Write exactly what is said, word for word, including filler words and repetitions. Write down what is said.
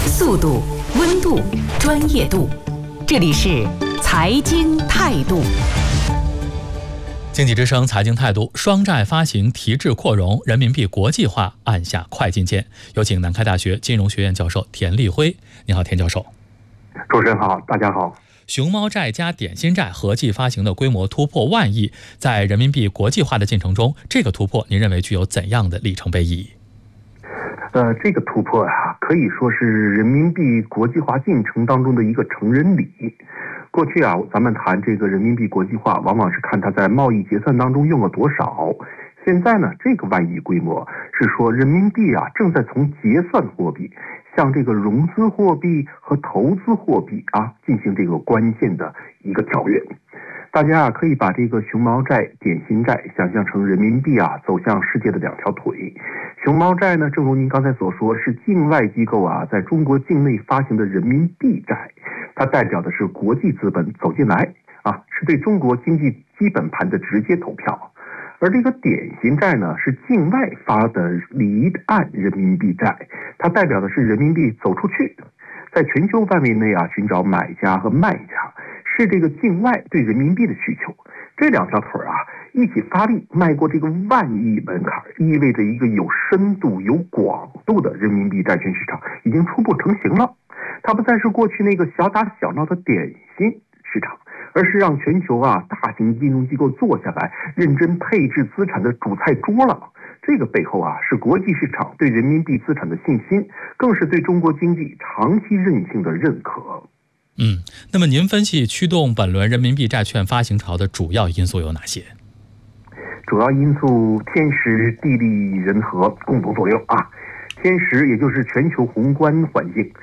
速度、温度、专业度，这里是财经态度。经济之声财经态度，双债发行提质扩容，人民币国际化按下快进键。有请南开大学金融学院教授田立辉。你好，田教授。 主持人好，大家好。 熊猫债加点心债合计发行的规模突破万亿，在人民币国际化的进程中，这个突破您认为具有怎样的里程碑意义？ 呃，这个突破啊，可以说是人民币国际化进程当中的一个成人礼。过去啊，咱们谈这个人民币国际化，往往是看它在贸易结算当中用了多少。现在呢，这个万亿规模是说人民币啊，正在从结算货币向这个融资货币和投资货币啊进行这个关键的一个跳跃。大家啊，可以把这个熊猫债、点心债想象成人民币啊走向世界的两条腿。熊猫债呢，正如您刚才所说，是境外机构啊在中国境内发行的人民币债，它代表的是国际资本走进来啊，是对中国经济基本盘的直接投票。而这个点心债呢，是境外发的离岸人民币债，它代表的是人民币走出去，在全球范围内啊寻找买家和卖家，是这个境外对人民币的需求。这两条腿啊一起发力，迈过这个万亿门槛，意味着一个有深度、有广度的人民币债券市场已经初步成型了。它不再是过去那个小打小闹的点心市场，而是让全球啊大型金融机构坐下来认真配置资产的主菜桌了。这个背后啊是国际市场对人民币资产的信心，更是对中国经济长期韧性的认可。 嗯，那么您分析驱动本轮人民币债券发行潮的主要因素有哪些？ 主要因素天时、地利、人和共同作用啊。天时也就是全球宏观环境，